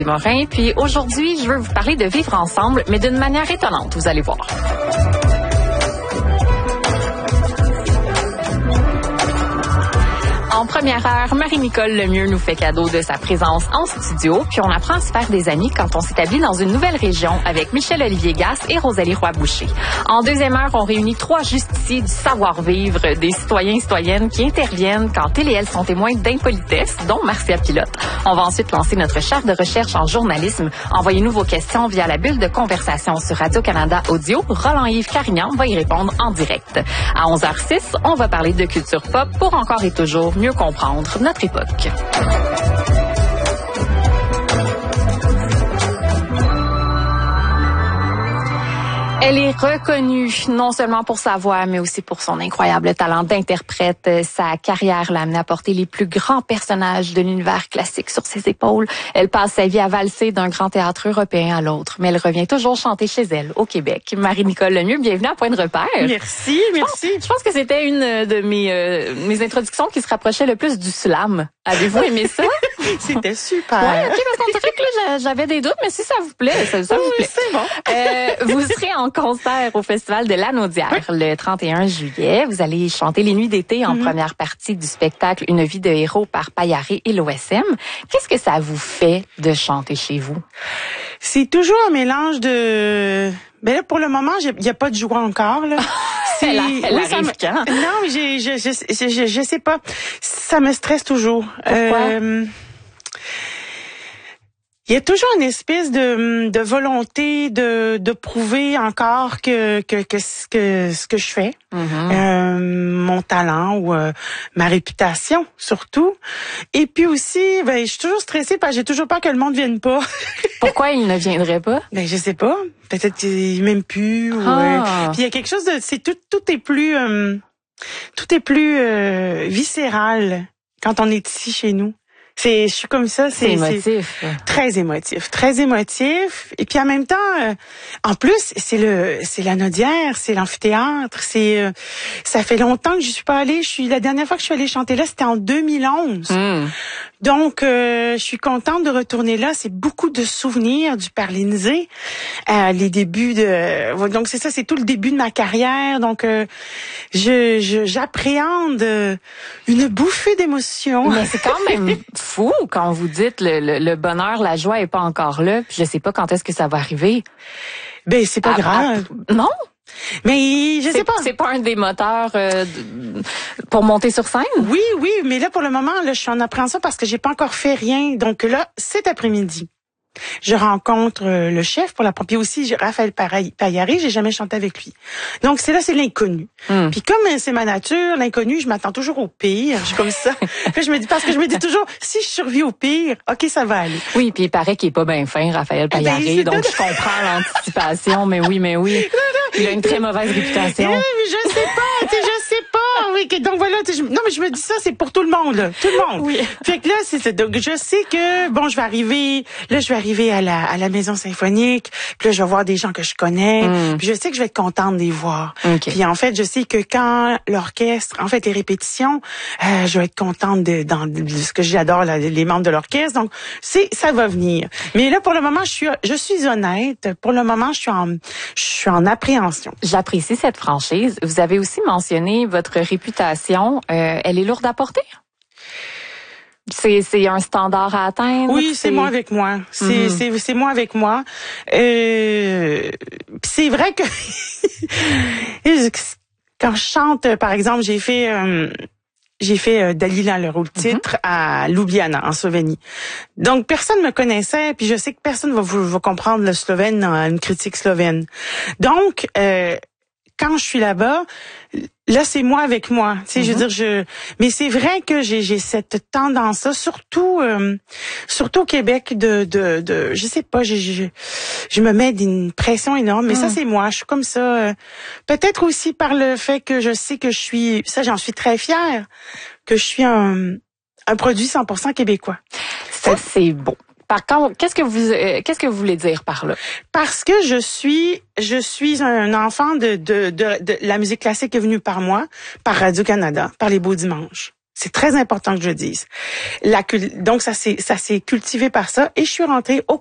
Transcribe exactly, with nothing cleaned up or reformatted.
Morin. Puis aujourd'hui, je veux vous parler de vivre ensemble, mais d'une manière étonnante, vous allez voir. En première heure, Marie-Nicole Lemieux nous fait cadeau de sa présence en studio, puis on apprend à se faire des amis quand on s'établit dans une nouvelle région avec Michel-Olivier Gasse et Rosalie Roy-Boucher. En deuxième heure, on réunit trois justiciers du savoir-vivre, des citoyens et citoyennes qui interviennent quand ils et elles sont témoins d'impolitesse, dont Marcia Pilote. On va ensuite lancer notre chef de recherche en journalisme. Envoyez-nous vos questions via la bulle de conversation sur Radio-Canada Audio. Roland-Yves Carignan va y répondre en direct. À onze heures six, on va parler de culture pop pour encore et toujours mieux comprendre notre époque. Elle est reconnue non seulement pour sa voix, mais aussi pour son incroyable talent d'interprète. Sa carrière l'a amenée à porter les plus grands personnages de l'univers classique sur ses épaules. Elle passe sa vie à valser d'un grand théâtre européen à l'autre, mais elle revient toujours chanter chez elle, au Québec. Marie-Nicole Lemieux, bienvenue à Point de repère. Merci, merci. Je pense, je pense que c'était une de mes, euh, mes introductions qui se rapprochait le plus du slam. Avez-vous aimé ça? C'était super. Ouais, ok, parce qu'on dirait que là, j'avais des doutes, mais si ça vous plaît, ça, ça vous plaît. C'est bon. Euh, vous serez en concert au Festival de Lanaudière oui. le trente et un juillet. Vous allez chanter les nuits d'été en mm-hmm. première partie du spectacle Une vie de héros par Payaré et l'O S M. Qu'est-ce que ça vous fait de chanter chez vous? C'est toujours un mélange de... Ben là, pour le moment, il n'y a pas de joie encore, là. Elle, a, elle oui, arrive me... quand? Non, mais j'ai, je, je, je, je, je sais pas. Ça me stresse toujours. Pourquoi? Euh... Il y a toujours une espèce de, de volonté de, de prouver encore que, que, que, ce, que ce que je fais, mm-hmm. euh, mon talent ou euh, ma réputation surtout. Et puis aussi, ben, je suis toujours stressée parce que j'ai toujours peur que le monde vienne pas. Pourquoi il ne viendrait pas? Ben, je sais pas. Peut-être qu'il m'aime plus. Ou, ah. euh, puis il y a quelque chose de, c'est tout, tout est plus, euh, tout est plus euh, viscéral quand on est ici chez nous. C'est, je suis comme ça, c'est, c'est émotif. C'est très émotif, très émotif. Et puis en même temps, euh, en plus, c'est le, c'est la Lanaudière, c'est l'amphithéâtre, c'est, euh, ça fait longtemps que je suis pas allée. Je suis la dernière fois que je suis allée chanter là, c'était en deux mille onze. Mm. Donc, euh, je suis contente de retourner là. C'est beaucoup de souvenirs du Parlinzé, euh, les débuts de. Donc c'est ça, c'est tout le début de ma carrière. Donc, euh, je, je, j'appréhende une bouffée d'émotions. Mais c'est quand même fou quand vous dites le, le, le bonheur, la joie est pas encore là. Puis je sais pas quand est-ce que ça va arriver. Ben c'est pas à, grave. À, non. Mais je c'est, sais pas. C'est pas un des moteurs euh, de, pour monter sur scène? Oui, oui, mais là pour le moment, là, je suis en appréhension parce que j'ai pas encore fait rien. Donc là, cet après-midi, je rencontre euh, le chef pour la puis aussi Raphaël Payaré, j'ai jamais chanté avec lui. Donc c'est là, c'est l'inconnu. Mm. Puis comme euh, c'est ma nature, l'inconnu, je m'attends toujours au pire. Je suis comme ça. Puis je me dis parce que je me dis toujours, si je survis au pire, ok, ça va aller. Oui, puis il paraît qu'il est pas bien fin, Raphaël Payaré, ben, donc je comprends l'anticipation, mais oui, mais oui, il a une très mauvaise réputation. Oui, mais je sais pas, tu sais, je sais pas. Oui, donc voilà, je, non mais je me dis ça, c'est pour tout le monde, là, tout le monde. Oui. Fait que là, c'est donc je sais que bon, je vais arriver, là, je vais arriver à la à la maison symphonique, puis là je vais voir des gens que je connais, mm. puis je sais que je vais être contente de les voir. Okay. Puis en fait, je sais que quand l'orchestre, en fait les répétitions, euh, je vais être contente de dans de ce que j'adore là, les membres de l'orchestre. Donc c'est ça va venir. Mais là pour le moment, je suis je suis honnête, pour le moment, je suis en je suis en appréhension. J'apprécie cette franchise. Vous avez aussi mentionné votre réputation, euh, elle est lourde à porter. C'est, c'est un standard à atteindre. Oui, c'est, c'est moi avec moi. C'est, mm-hmm. c'est, c'est moi avec moi. Euh, c'est vrai que quand je chante, par exemple, j'ai fait, euh, j'ai fait euh, Dalila, le rôle titre, mm-hmm. à Ljubljana, en Slovénie. Donc, personne me connaissait, puis je sais que personne va, va comprendre le slovène dans une critique slovène. Donc, euh, quand je suis là-bas, là c'est moi avec moi, tu sais, mm-hmm. je veux dire, je. Mais c'est vrai que j'ai j'ai cette tendance-là, surtout, euh, surtout au Québec, de de de, je sais pas, je je, je me mets une pression énorme, mais mm. ça c'est moi, je suis comme ça. Euh, peut-être aussi par le fait que je sais que je suis, ça j'en suis très fière, que je suis un un produit cent pour cent québécois. Ça c'est beau. Par contre, qu'est-ce que vous euh, qu'est-ce que vous voulez dire par là? Parce que je suis je suis un enfant de de de, de la musique classique qui est venue par moi, par Radio-Canada, par les Beaux Dimanches. C'est très important que je dise. La, donc, ça s'est, ça s'est cultivé par ça et je suis rentrée au